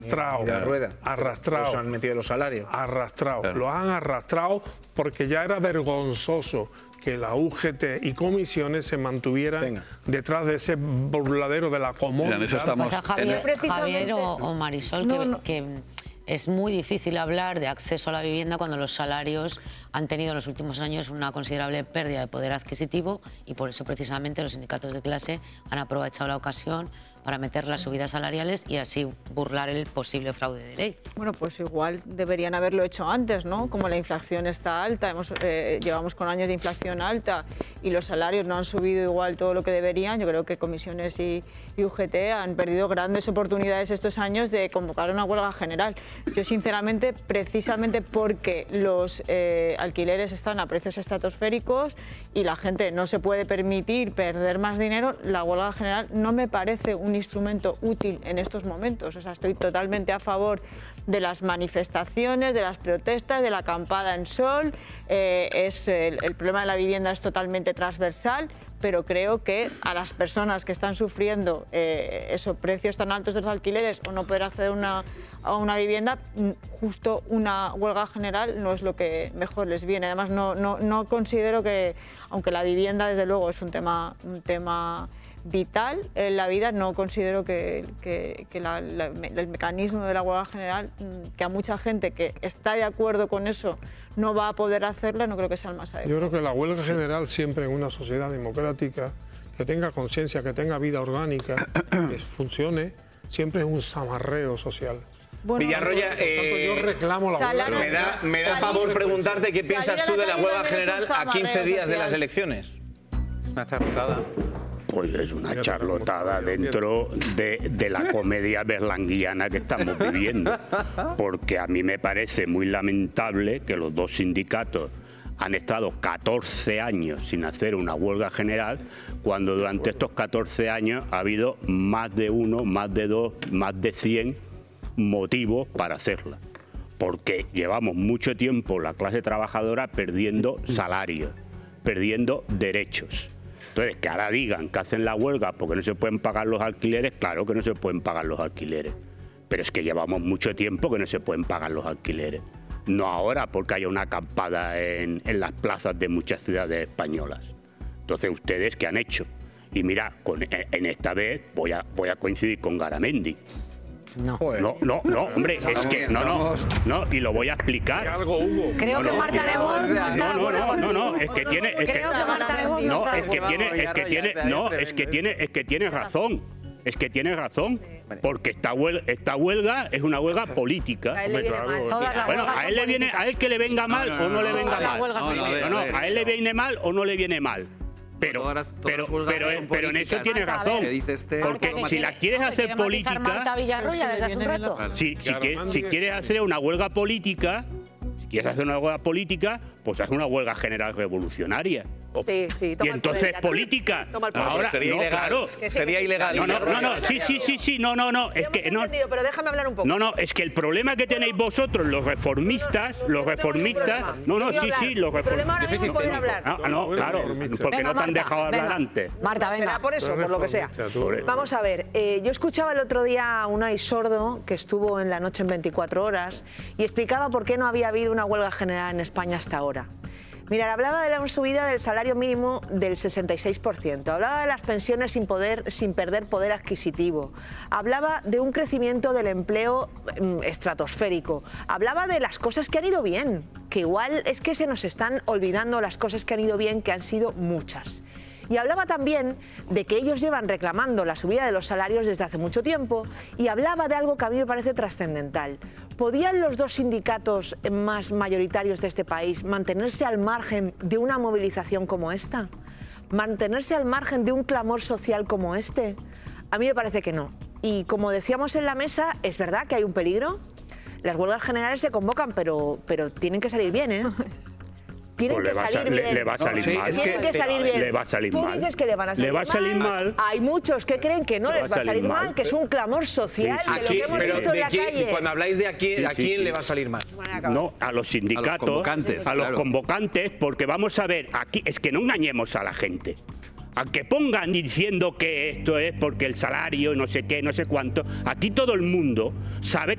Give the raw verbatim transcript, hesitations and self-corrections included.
arrastrado, de la rueda. arrastrado, Los han metido los salarios. arrastrado, Claro. lo han arrastrado porque ya era vergonzoso que la U G T y comisiones se mantuvieran Venga. detrás de ese burladero de la comodidad. En eso estamos. O sea, Javier, Precisamente- Javier o, o Marisol, No, que, no. que es muy difícil hablar de acceso a la vivienda cuando los salarios han tenido en los últimos años una considerable pérdida de poder adquisitivo y por eso precisamente los sindicatos de clase han aprovechado la ocasión para meter las subidas salariales y así burlar el posible fraude de ley. Bueno, pues igual deberían haberlo hecho antes, ¿no? Como la inflación está alta, hemos, eh, llevamos con años de inflación alta y los salarios no han subido igual todo lo que deberían, yo creo que comisiones y, y U G T han perdido grandes oportunidades estos años de convocar una huelga general. Yo sinceramente, precisamente porque los eh, alquileres están a precios estratosféricos y la gente no se puede permitir perder más dinero, la huelga general no me parece un instrumento útil en estos momentos. O sea, estoy totalmente a favor de las manifestaciones, de las protestas, de la acampada en sol. Eh, es el, el problema de la vivienda es totalmente transversal, pero creo que a las personas que están sufriendo eh, esos precios tan altos de los alquileres o no poder acceder una, a una vivienda, justo una huelga general no es lo que mejor les viene. Además, no, no, no considero que, aunque la vivienda desde luego es un tema, un tema vital en la vida, no considero que, que, que la, la, el mecanismo de la huelga general, que a mucha gente que está de acuerdo con eso no va a poder hacerla, no creo que sea el más adecuado. Yo creo que la huelga general siempre en una sociedad democrática, que tenga conciencia, que tenga vida orgánica, que funcione, siempre es un zamarreo social. Bueno, Villarroya, Por tanto, yo eh, reclamo la huelga Salario- me da, me da Salir- pavor preguntarte qué salir piensas a tú la de la calle huelga también es un general a quince zamarreo días de social. las elecciones. Una charlotada. Pues es una charlotada dentro de, de la comedia berlanguiana que estamos viviendo. Porque a mí me parece muy lamentable que los dos sindicatos han estado catorce años sin hacer una huelga general, cuando durante estos catorce años ha habido más de uno, más de dos, más de cien motivos para hacerla. Porque llevamos mucho tiempo la clase trabajadora perdiendo salarios, perdiendo derechos. Entonces, que ahora digan que hacen la huelga porque no se pueden pagar los alquileres, claro que no se pueden pagar los alquileres. Pero es que llevamos mucho tiempo que no se pueden pagar los alquileres. No ahora porque haya una acampada en, en las plazas de muchas ciudades españolas. Entonces, ¿ustedes qué han hecho? Y mira, con, en esta vez voy a, voy a coincidir con Garamendi. No. No, no, no, hombre, es que no, no, no, y lo voy a explicar. Algo hubo. Creo No, que no, Marta Nebot no está de No, no, acuerdo no, no, contigo. no, es que tiene, es que, Creo que Marta Nebot no no, está de es que acuerdo. tiene, es que tiene, no, es que tiene, es que tiene razón, es que tiene razón, porque esta huelga, esta huelga es una huelga política. A él le viene mal. Todas las Bueno, huelgas a son él le viene, políticas. a él que le venga mal No, no, o no no, le no, venga todas las mal. huelgas son No, no, políticas. No, no, a ver, a él le viene mal o no le viene mal. Pero, Todas las- todas pero, las huelgas pero, son pero en eso políticas. tienes Vamos a razón. ver. Que dice este- Porque Marta, que si quiere- la quieres no, que hacer quiere matizar política, Marta Villarroya desde hace un viene rato. bien Si, si, Claro, que- mande si que- quieres hacer una huelga política, si quieres hacer una huelga política, pues haz una huelga general revolucionaria. Sí, sí, Y toma el entonces poder, ya está. política. Toma el poder. Ahora, sería no, ilegal. claro. Es que sí, Sería que sí. ilegal. No, no, no, no, sí, sí, sí, sí, no, no, no, es Hemos que no. entendido, pero déjame hablar un poco. No, no, es que el problema que tenéis vosotros, los reformistas, No, no, no, los no tengo ningún reformistas, problema. no, no, Quiero sí, hablar. sí, los El problema ahora reformistas. mismo es poder hablar. Ah, no, claro, porque Venga, no te han Marta, dejado hablar venga. antes. Marta, venga. Será por eso, por lo que sea. Reformista, tú. Vamos a ver, eh, yo escuchaba el otro día a Unai Sordo, que estuvo en La Noche en veinticuatro horas, y explicaba por qué no había habido una huelga general en España hasta ahora. Mirad, hablaba de la subida del salario mínimo del sesenta y seis por ciento, hablaba de las pensiones sin, poder, sin perder poder adquisitivo, hablaba de un crecimiento del empleo mm, estratosférico, hablaba de las cosas que han ido bien, que igual es que se nos están olvidando las cosas que han ido bien, que han sido muchas. Y hablaba también de que ellos llevan reclamando la subida de los salarios desde hace mucho tiempo y hablaba de algo que a mí me parece trascendental. ¿Podían los dos sindicatos más mayoritarios de este país mantenerse al margen de una movilización como esta? ¿Mantenerse al margen de un clamor social como este? A mí me parece que no. Y como decíamos en la mesa, es verdad que hay un peligro. Las huelgas generales se convocan, pero, pero tienen que salir bien, ¿eh? Tienen Pues que le va a salir sa- le- bien. le va a salir sí, mal. es Tienen que- que salir bien. Le va a salir Tú mal. dices que le van a salir Le va a salir mal. Hay muchos que creen que no Le les va va a salir mal, que es un clamor social, Sí, sí. que lo Aquí, que hemos pero visto en ¿de la quién- calle. cuando habláis de a quién, Sí, ¿a sí, quién sí. le va a salir mal? No, a los sindicatos, convocantes, a los claro. convocantes, porque vamos a ver, aquí es que no engañemos a la gente. A que pongan diciendo que esto es porque el salario, no sé qué, no sé cuánto, aquí todo el mundo sabe